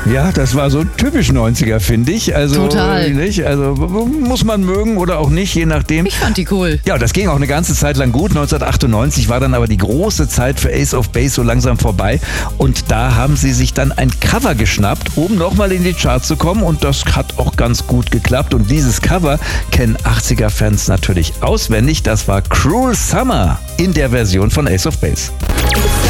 Ja, das war so typisch 90er, finde ich. Also, Total. Nicht? Also muss man mögen oder auch nicht, je nachdem. Ich fand die cool. Ja, das ging auch eine ganze Zeit lang gut. 1998 war dann aber die große Zeit für Ace of Base so langsam vorbei. Und da haben sie sich dann ein Cover geschnappt, um nochmal in die Charts zu kommen. Und das hat auch ganz gut geklappt. Und dieses Cover kennen 80er-Fans natürlich auswendig. Das war Cruel Summer in der Version von Ace of Base.